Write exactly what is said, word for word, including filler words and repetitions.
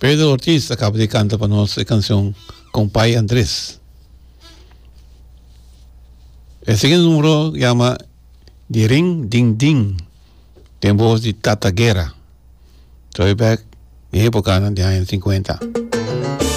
Pedro Ortiz acaba de cantar para nosotros la canción Compay Andrés. El siguiente número llama Diring Ding Ding, de voz de Tata Guerra. Throwback, en época de los años cincuenta.